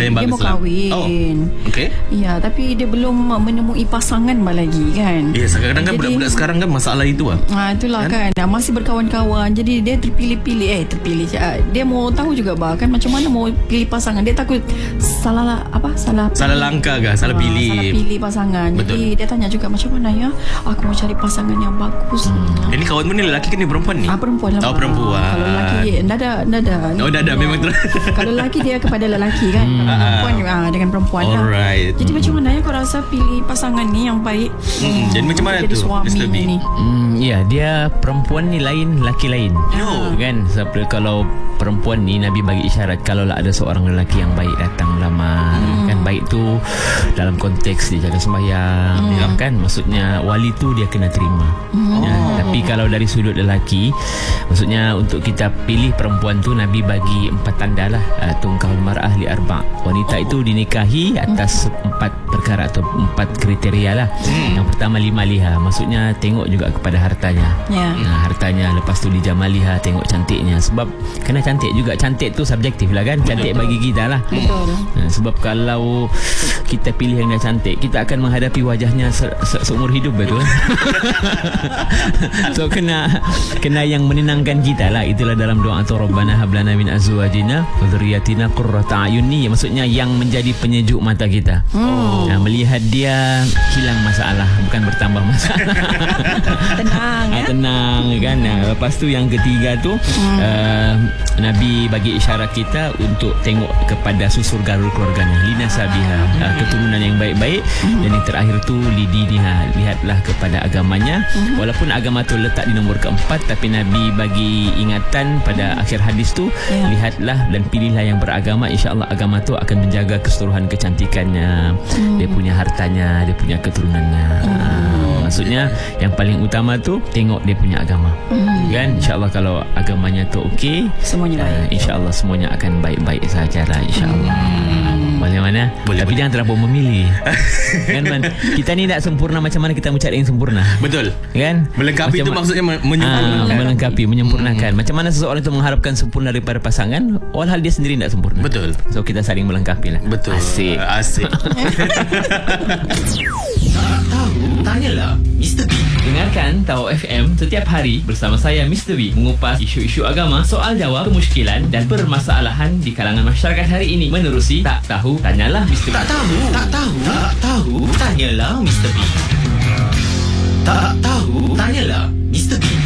yang dia bagus mau kahwin. Okay. Ya, tapi dia belum menemui pasangan lagi kan. Ya, kadang-kadang kan budak-budak sekarang kan masalah itu itulah kan. Masih berkawan-kawan. Jadi dia terpilih-pilih. Dia mau tahu juga kan macam mana mau pilih pasangan. Dia takut salah langkah kah? Salah pilih. Salah pilih pasangan. Betul. Jadi dia tanya juga macam mana ya aku mau cari pasangan yang bagus. Ini kawan ni lelaki kan ni perempuan ni? Perempuan lah. Perempuan. Kalau lelaki dah ada. Dah memang Kalau lelaki dia kepada lelaki kan. Perempuan dengan perempuan lah. Alright. Jadi macam mana ya kau rasa pilih pasangan ni yang baik? Jadi macam mana tu Mr. B ni? Ya, dia perempuan ni lain, lelaki lain. Kan? Sebab kalau perempuan ni Nabi bagi isyarat kalau lah ada seorang lelaki yang baik datang lamar. Kan baik tu dalam konteks dia jaga sembahyang, kan? Maksudnya wali tu dia kena terima. Tapi kalau dari sudut lelaki, maksudnya untuk kita pilih perempuan tu Nabi bagi 4 tanda lah. Tungkahul mar'ah li arba'. Wanita itu dinikahi atas 4 perkara atau 4 kriteria lah. Yang pertama lima liha, maksudnya tengok juga kepada hartanya. Hartanya, lepas tu dijamaliha, tengok cantiknya. Sebab kena cantik juga. Cantik tu subjektif lah kan. Cantik bagi kita lah. Betul. Sebab kalau kita pilih yang dah cantik, kita akan menghadapi wajahnya seumur hidup, betul. So kena yang menenangkan kita lah. Itulah dalam doa tu Rabbana hablana min azwajina wa dzurriyyatina qurrata a'yun ni, maksudnya yang menjadi penyejuk mata kita. Melihat dia hilang masalah, bukan bertambah masalah. Tenang kan. Lepas tu yang ketiga tu Nabi bagi isyarat kita untuk tengok kepada susur garul keluarganya, linasabiha, keturunan yang baik-baik. Dan yang terakhir tu lidiniha, lihatlah kepada agamanya. Walaupun agama tu letak di nombor keempat, tapi Nabi bagi ingatan pada akhir hadis tu, lihatlah dan pilihlah yang beragama, insya-Allah agama tu akan menjaga keseluruhan kecantikannya, dia punya hartanya, dia punya keturunannya. Maksudnya yang paling utama tu tengok dia punya agama. Kan, insya-Allah kalau agamanya tu okey, semuanya baik. Insya-Allah semuanya akan baik-baik sahajalah, insya-Allah. Mana-mana. Tapi jangan terlalu memilih. Kan man, kita ni tak sempurna, macam mana kita mencari yang sempurna? Betul. Kan? Melengkapi itu maksudnya menyempurnakan. Melengkapi, menyempurnakan. Macam mana seseorang itu mengharapkan sempurna daripada pasangan, walhal dia sendiri tak sempurna. Betul. So kita saling melengkapi lah. Betul. Asik. Tak tahu, tanyalah Mr. B. Dengarkan Tahu FM setiap hari bersama saya Mr. B mengupas isu-isu agama, soal jawab, kemusykilan dan permasalahan di kalangan masyarakat hari ini menerusi Tak Tahu Tanyalah Mr. B. Tak tahu, tanyalah Mr. B. Tak tahu, tanyalah Mr. B.